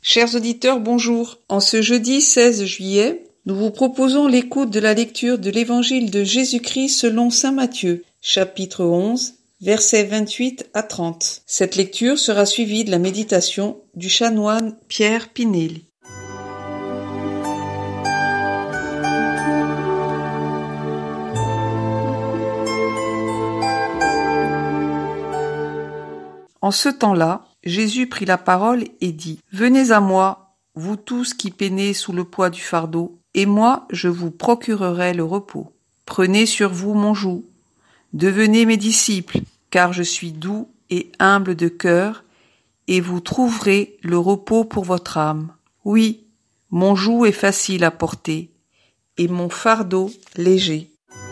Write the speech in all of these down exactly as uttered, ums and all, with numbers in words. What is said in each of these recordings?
Chers auditeurs, bonjour. En ce jeudi seize juillet, nous vous proposons l'écoute de la lecture de l'Évangile de Jésus-Christ selon saint Matthieu, chapitre onze, versets vingt-huit à trente. Cette lecture sera suivie de la méditation du chanoine Pierre Pinelli. En ce temps-là, Jésus prit la parole et dit « Venez à moi, vous tous qui peinez sous le poids du fardeau, et moi je vous procurerai le repos. Prenez sur vous mon joug, devenez mes disciples, car je suis doux et humble de cœur, et vous trouverez le repos pour votre âme. Oui, mon joug est facile à porter, et mon fardeau léger. »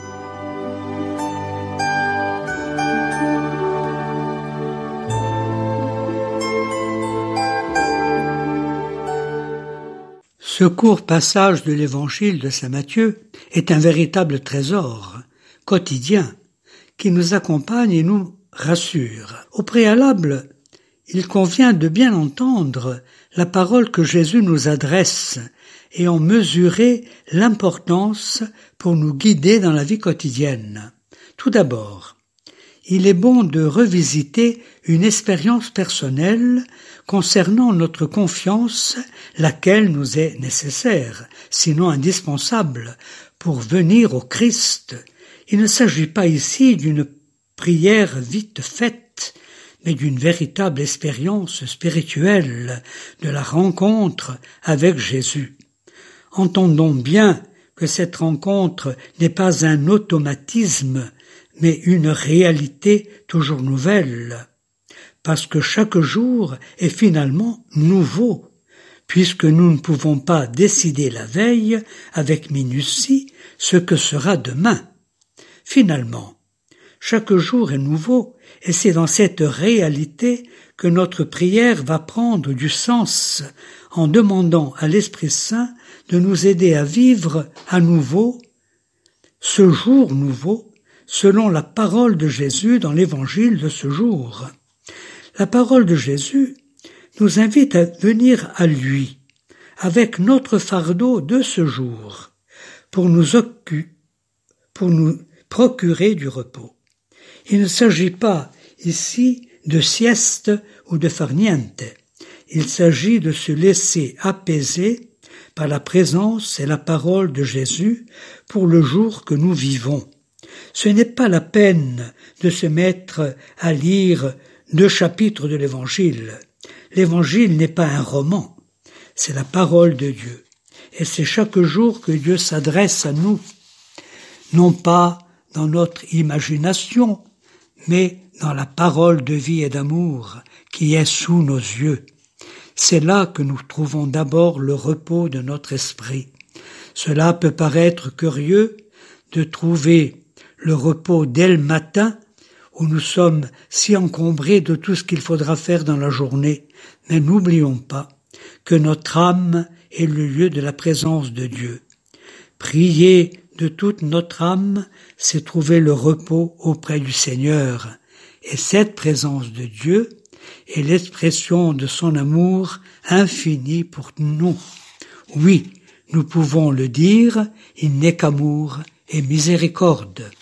Ce court passage de l'Évangile de saint Matthieu est un véritable trésor quotidien qui nous accompagne et nous rassure. Au préalable, il convient de bien entendre la parole que Jésus nous adresse et en mesurer l'importance pour nous guider dans la vie quotidienne. Tout d'abord, il est bon de revisiter une expérience personnelle concernant notre confiance, laquelle nous est nécessaire, sinon indispensable, pour venir au Christ. Il ne s'agit pas ici d'une prière vite faite, mais d'une véritable expérience spirituelle de la rencontre avec Jésus. Entendons bien que cette rencontre n'est pas un automatisme, mais une réalité toujours nouvelle, parce que chaque jour est finalement nouveau, puisque nous ne pouvons pas décider la veille avec minutie ce que sera demain. Finalement, chaque jour est nouveau, et c'est dans cette réalité que notre prière va prendre du sens en demandant à l'Esprit Saint de nous aider à vivre à nouveau ce jour nouveau, selon la parole de Jésus dans l'Évangile de ce jour. La parole de Jésus nous invite à venir à lui, avec notre fardeau de ce jour, pour nous occuper, pour nous procurer du repos. Il ne s'agit pas ici de sieste ou de farniente. Il s'agit de se laisser apaiser par la présence et la parole de Jésus pour le jour que nous vivons. Ce n'est pas la peine de se mettre à lire deux chapitres de l'Évangile. L'Évangile n'est pas un roman, c'est la parole de Dieu. Et c'est chaque jour que Dieu s'adresse à nous, non pas dans notre imagination, mais dans la parole de vie et d'amour qui est sous nos yeux. C'est là que nous trouvons d'abord le repos de notre esprit. Cela peut paraître curieux de trouver le repos dès le matin, où nous sommes si encombrés de tout ce qu'il faudra faire dans la journée. Mais n'oublions pas que notre âme est le lieu de la présence de Dieu. Prier de toute notre âme, c'est trouver le repos auprès du Seigneur. Et cette présence de Dieu est l'expression de son amour infini pour nous. Oui, nous pouvons le dire, il n'est qu'amour et miséricorde.